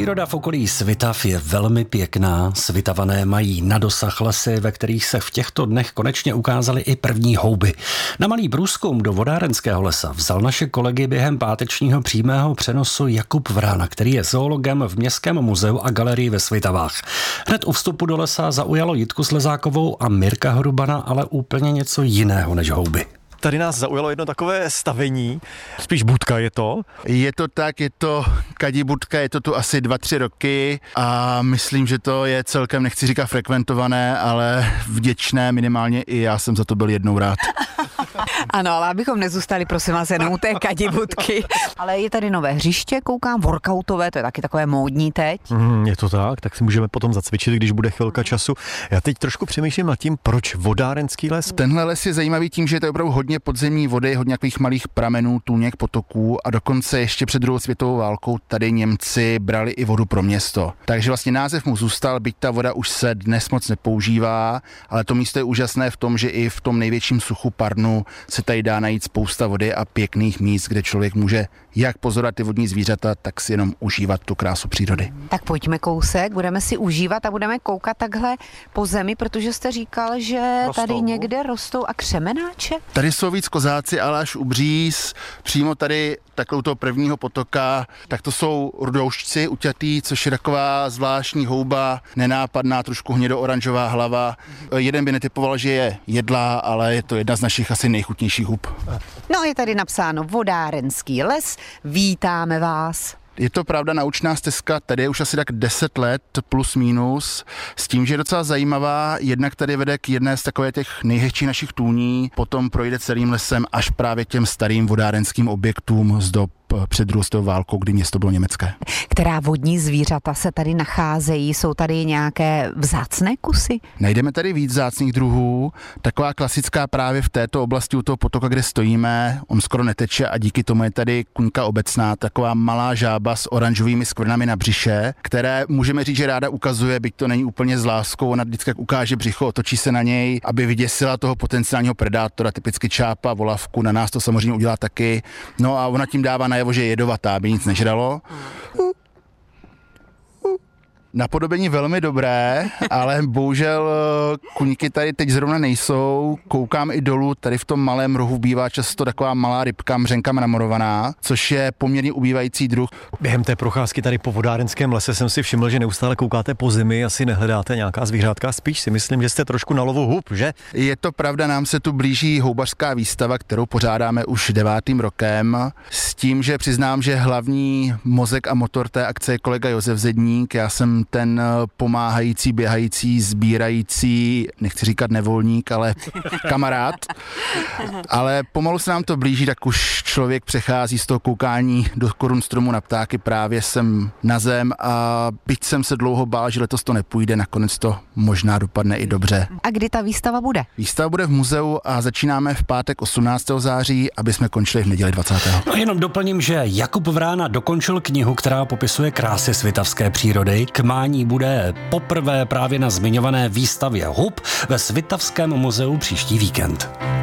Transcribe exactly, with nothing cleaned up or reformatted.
Příroda v okolí Svitav je velmi pěkná. Svitavané mají na dosah lesy, ve kterých se v těchto dnech konečně ukázaly i první houby. Na malý průzkum do vodárenského lesa vzal naše kolegy během pátečního přímého přenosu Jakub Vrána, který je zoologem v Městském muzeu a galerii ve Svitavách. Hned u vstupu do lesa zaujalo Jitku Slezákovou a Mirka Horubana ale úplně něco jiného než houby. Tady nás zaujalo jedno takové stavení, spíš budka je to. Je to tak, je to kadí budka, je to tu asi dva, tři roky a myslím, že to je celkem, nechci říkat frekventované, ale vděčné, minimálně i já jsem za to byl jednou rád. Ano, ale abychom nezůstali, prosím vás, jenom u té kadibudky. Ale je tady nové hřiště, koukám, workoutové, to je taky takové módní teď. Mm, je to tak, tak si můžeme potom zacvičit, když bude chvilka času. Já teď trošku přemýšlím nad tím, proč vodárenský les. Tenhle les je zajímavý tím, že je to opravdu hodně podzemní vody, hodně nějakých malých pramenů, tůněk, potoků a dokonce ještě před druhou světovou válkou tady Němci brali i vodu pro město. Takže vlastně název mu zůstal, byť ta voda už se dnes moc nepoužívá, ale to místo je úžasné v tom, že i v tom největším suchu Parnu se tady dá najít spousta vody a pěkných míst, kde člověk může jak pozorovat ty vodní zvířata, tak si jenom užívat tu krásu přírody. Tak pojďme kousek, budeme si užívat a budeme koukat takhle po zemi, protože jste říkal, že rostou. Tady někde rostou a křemenáče? Tady jsou víc kozáci, ale až u bříz, přímo tady takovou toho prvního potoka, tak to jsou rudoušci uťatý, což je taková zvláštní houba, nenápadná, trošku hnědo-oranžová hlava. Jeden by netypoval, že je jedlá, ale je to jedna z našich asi nejchutnějších hub. No, je tady napsáno Vodárenský les, vítáme vás. Je to pravda naučná stezka, tady je už asi tak deset let plus minus, s tím, že je docela zajímavá, jednak tady vede k jedné z takových těch nejhezčích našich tůní, potom projde celým lesem až právě těm starým vodárenským objektům z dob před druhou světovou válkou, kdy město bylo německé. Která vodní zvířata se tady nacházejí? Jsou tady nějaké vzácné kusy? Najdeme tady víc vzácných druhů. Taková klasická právě v této oblasti u toho potoka, kde stojíme. On skoro neteče a díky tomu je tady kuňka obecná, taková malá žába s oranžovými skvrnami na břiše, které můžeme říct, že ráda ukazuje, byť to není úplně s láskou. Ona vždycky ukáže břicho, otočí se na něj, aby vyděsila toho potenciálního predátora, typicky čápa, volavku. Na nás to samozřejmě udělá taky. No a ona tím dává najevo, že je jedovatá, aby nic nežralo. Napodobení velmi dobré, ale bohužel kuňky tady teď zrovna nejsou. Koukám i dolů, tady v tom malém rohu bývá často taková malá rybka, mřenka mramorovaná, což je poměrně ubývající druh. Během té procházky tady po vodárenském lese jsem si všiml, že neustále koukáte po zemi, asi nehledáte nějaká zvířátka, spíš si myslím, že jste trošku na lovu hub, že? Je to pravda, nám se tu blíží houbařská výstava, kterou pořádáme už devátým rokem, s tím, že přiznám, že hlavní mozek a motor té akce je kolega Josef Zedník, já jsem ten pomáhající, běhající, sbírající, nechci říkat nevolník, ale kamarád. Ale pomalu se nám to blíží, tak už člověk přechází z toho koukání do korun stromu na ptáky právě sem na zem a byť jsem se dlouho bál, že letos to nepůjde, nakonec to možná dopadne i dobře. A kdy ta výstava bude? Výstava bude v muzeu a začínáme v pátek osmnáctého září, aby jsme končili v neděli dvacátého No jenom doplním, že Jakub Vrána dokončil knihu, která popisuje krásy svitavské přírody. K mání bude poprvé právě na zmiňované výstavě hub ve Svitavském muzeu příští víkend.